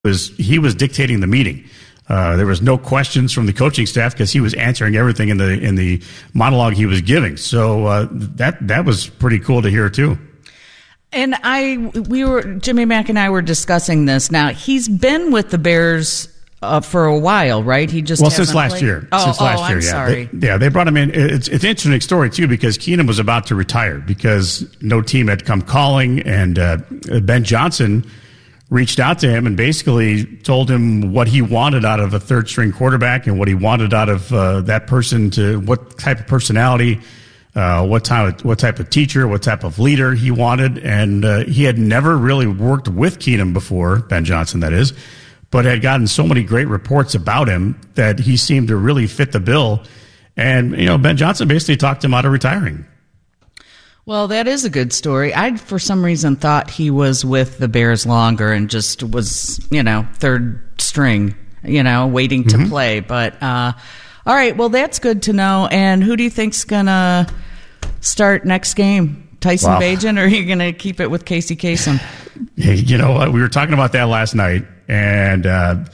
he was dictating the meeting. There was no questions from the coaching staff because he was answering everything in the monologue he was giving. So that was pretty cool to hear too. And Jimmy Mack and I were discussing this. Now he's been with the Bears for a while, right? He just since last year. I'm sorry. They brought him in. It's an interesting story too because Keenum was about to retire because no team had come calling, and Ben Johnson reached out to him and basically told him what he wanted out of a third-string quarterback and what he wanted out of that person, to what type of personality, what type of teacher, what type of leader he wanted. And he had never really worked with Keenum before, Ben Johnson, that is, but had gotten so many great reports about him that he seemed to really fit the bill. And, Ben Johnson basically talked him out of retiring. Well, that is a good story. I, for some reason, thought he was with the Bears longer and just was, third string, waiting to play. But, all right, well, that's good to know. And who do you think's going to start next game? Tyson Bagent, or are you going to keep it with Casey Kasem? Hey, we were talking about that last night, and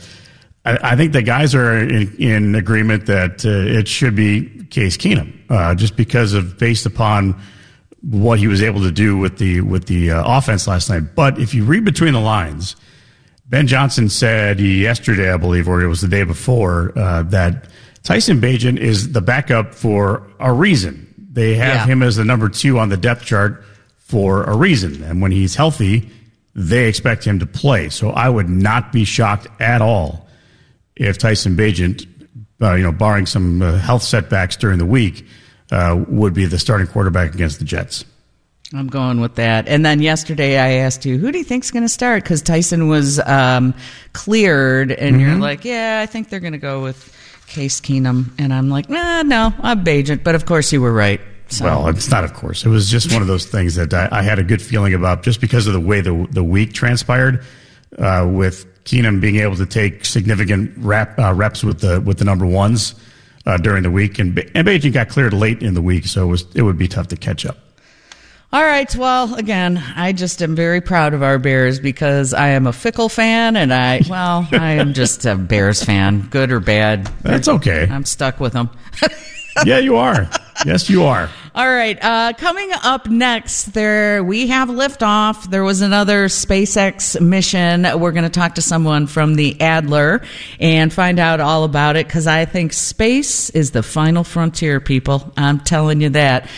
I think the guys are in agreement that it should be Case Keenum, just based upon what he was able to do with the offense last night. But if you read between the lines, Ben Johnson said yesterday, I believe, or it was the day before, that Tyson Bagent is the backup for a reason. They have him as the number 2 on the depth chart for a reason. And when he's healthy, they expect him to play. So I would not be shocked at all if Tyson Bagent, barring some health setbacks during the week, would be the starting quarterback against the Jets. I'm going with that. And then yesterday I asked you, who do you think's going to start? Because Tyson was cleared, and you're like, yeah, I think they're going to go with Case Keenum. And I'm like, no, I'm Bagent. But of course you were right. So. Well, it's not of course. It was just one of those things that I had a good feeling about just because of the way the week transpired, with Keenum being able to take significant reps with the number ones during the week, and Bagent got cleared late in the week, so it would be tough to catch up. All right. Well, again, I just am very proud of our Bears because I am a fickle fan, and I am just a Bears fan, good or bad. That's okay. I'm stuck with them. Yeah, you are. Yes, you are. All right. Coming up next, we have liftoff. There was another SpaceX mission. We're going to talk to someone from the Adler and find out all about it, because I think space is the final frontier, people. I'm telling you that.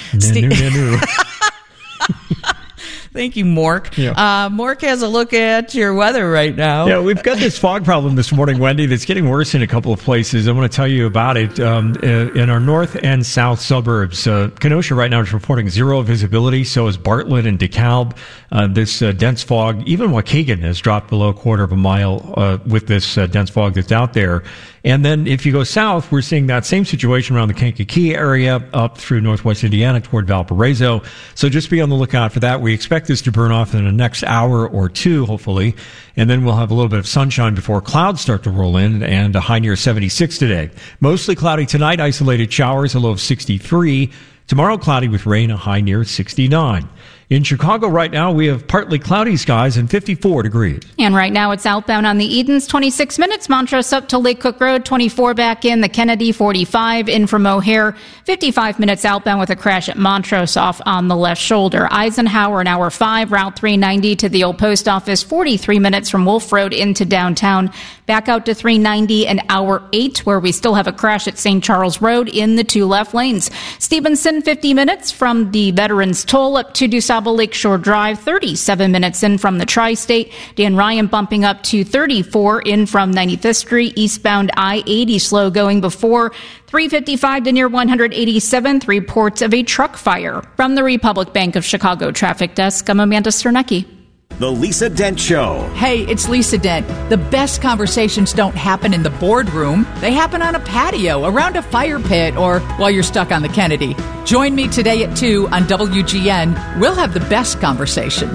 Thank you, Mork. Yeah. Mork has a look at your weather right now. Yeah, we've got this fog problem this morning, Wendy, that's getting worse in a couple of places. I want to tell you about it. In our north and south suburbs, Kenosha right now is reporting 0 visibility. So is Bartlett and DeKalb. This dense fog, even Waukegan has dropped below a quarter of a mile with this dense fog that's out there. And then if you go south, we're seeing that same situation around the Kankakee area up through northwest Indiana toward Valparaiso. So just be on the lookout for that. We expect this to burn off in the next hour or two, hopefully. And then we'll have a little bit of sunshine before clouds start to roll in, and a high near 76 today. Mostly cloudy tonight, isolated showers, a low of 63. Tomorrow, cloudy with rain, a high near 69. In Chicago right now, we have partly cloudy skies and 54 degrees. And right now it's outbound on the Edens, 26 minutes. Montrose up to Lake Cook Road, 24 back in. The Kennedy, 45 in from O'Hare. 55 minutes outbound with a crash at Montrose off on the left shoulder. Eisenhower, an hour 5. Route 390 to the old post office, 43 minutes from Wolf Road into downtown. Back out to 390, an hour 8, where we still have a crash at St. Charles Road in the 2 left lanes. Stevenson, 50 minutes from the Veterans Toll up to DuSable Lakeshore Drive, 37 minutes in from the Tri-State. Dan Ryan bumping up to 34 in from 95th Street. Eastbound I-80 slow going before 355 to near 187th. Reports of a truck fire. From the Republic Bank of Chicago Traffic Desk, I'm Amanda Sternecki. The Lisa Dent Show. Hey, it's Lisa Dent. The best conversations don't happen in the boardroom. They happen on a patio, around a fire pit, or while you're stuck on the Kennedy. Join me today at 2 on WGN. We'll have the best conversation.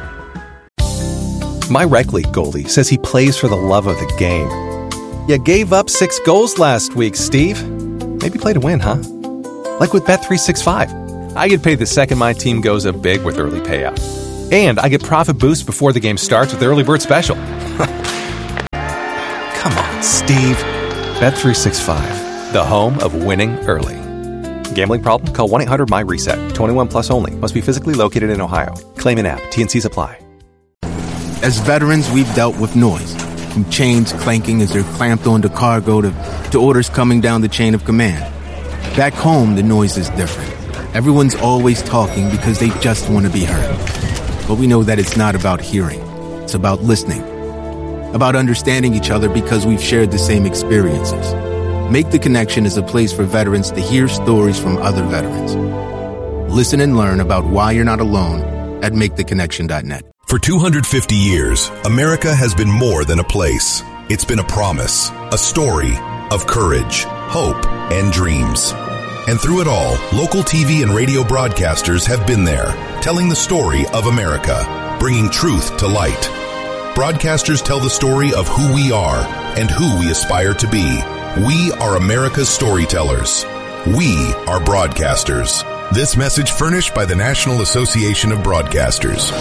My rec league goalie says he plays for the love of the game. You gave up 6 goals last week, Steve. Maybe play to win, huh? Like with Bet365. I get paid the second my team goes up big with early payout. And I get profit boost before the game starts with Early Bird Special. Come on, Steve. Bet365, the home of winning early. Gambling problem? Call 1-800-MY-RESET. 21 plus only. Must be physically located in Ohio. Claim an app. T&Cs apply. As veterans, we've dealt with noise. From chains clanking as they're clamped onto cargo to orders coming down the chain of command. Back home, the noise is different. Everyone's always talking because they just want to be heard. But we know that it's not about hearing. It's about listening. About understanding each other because we've shared the same experiences. Make the Connection is a place for veterans to hear stories from other veterans. Listen and learn about why you're not alone at maketheconnection.net. For 250 years, America has been more than a place. It's been a promise, a story of courage, hope, and dreams. And through it all, local TV and radio broadcasters have been there, telling the story of America, bringing truth to light. Broadcasters tell the story of who we are and who we aspire to be. We are America's storytellers. We are broadcasters. This message furnished by the National Association of Broadcasters.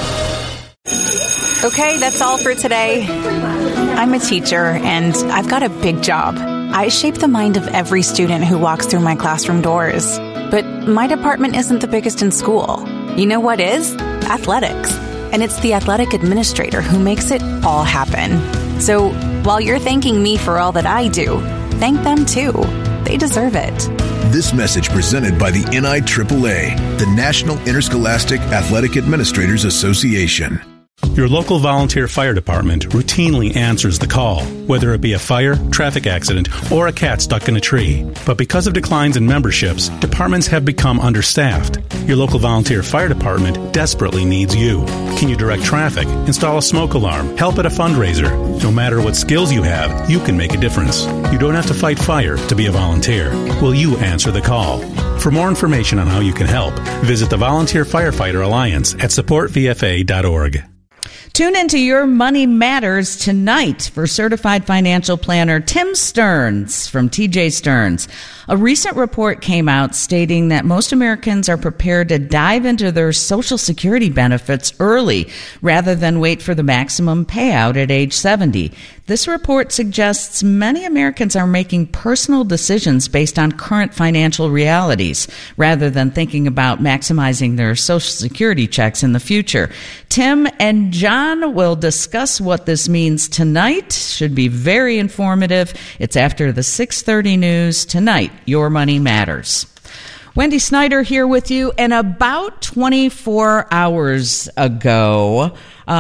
Okay, that's all for today. I'm a teacher, and I've got a big job. I shape the mind of every student who walks through my classroom doors. But my department isn't the biggest in school. You know what is? Athletics. And it's the athletic administrator who makes it all happen. So while you're thanking me for all that I do, thank them too. They deserve it. This message presented by the NIAAA, the National Interscholastic Athletic Administrators Association. Your local volunteer fire department routinely answers the call, whether it be a fire, traffic accident, or a cat stuck in a tree. But because of declines in memberships, departments have become understaffed. Your local volunteer fire department desperately needs you. Can you direct traffic, install a smoke alarm, help at a fundraiser? No matter what skills you have, you can make a difference. You don't have to fight fire to be a volunteer. Will you answer the call? For more information on how you can help, visit the Volunteer Firefighter Alliance at supportvfa.org. Tune into Your Money Matters tonight for certified financial planner Tim Stearns from TJ Stearns. A recent report came out stating that most Americans are prepared to dive into their Social Security benefits early rather than wait for the maximum payout at age 70. This report suggests many Americans are making personal decisions based on current financial realities rather than thinking about maximizing their Social Security checks in the future. Tim and John will discuss what this means tonight. Should be very informative. It's after the 6:30 news tonight. Your Money Matters. Wendy Snyder here with you. And about 24 hours ago,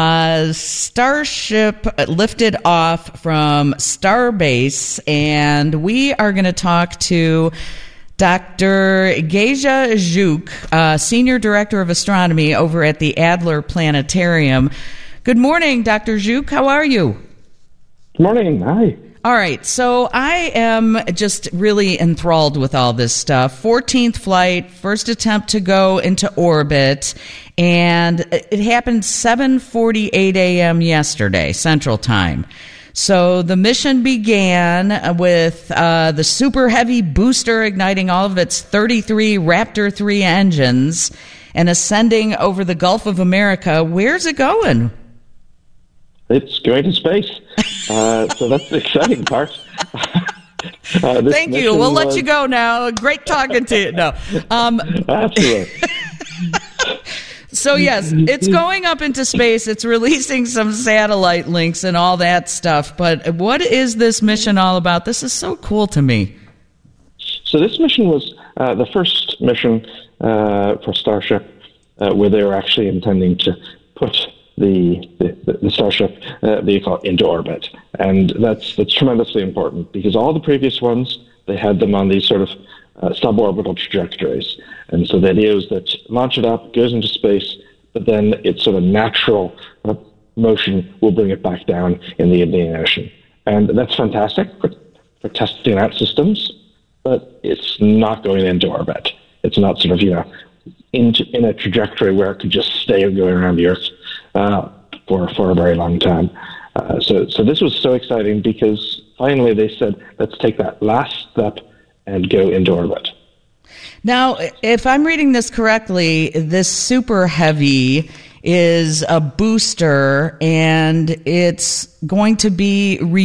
Starship lifted off from Starbase, and we are going to talk to Dr. Geja Zhuk, Senior Director of Astronomy over at the Adler Planetarium. Good morning, Dr. Zhuk. How are you? Good morning. Hi. All right, so I am just really enthralled with all this stuff. 14th flight, first attempt to go into orbit, and it happened 7:48 a.m. yesterday, Central Time. So the mission began with the Super Heavy booster igniting all of its 33 Raptor 3 engines and ascending over the Gulf of America. Where's it going? It's going to space. So that's the exciting part. Thank you. We'll let you go now. Great talking to you. No. Absolutely. So, yes, it's going up into space. It's releasing some satellite links and all that stuff. But what is this mission all about? This is so cool to me. So this mission was the first mission for Starship where they were actually intending to put the Starship vehicle into orbit. And that's tremendously important because all the previous ones, they had them on these sort of suborbital trajectories. And so the idea is that launch it up, goes into space, but then its sort of natural motion will bring it back down in the Indian Ocean. And that's fantastic for testing out systems, but it's not going into orbit. It's not sort of, in a trajectory where it could just stay going around the Earth for a very long time. So this was so exciting because finally they said, let's take that last step and go into orbit. Now, if I'm reading this correctly, this Super Heavy is a booster, and it's going to be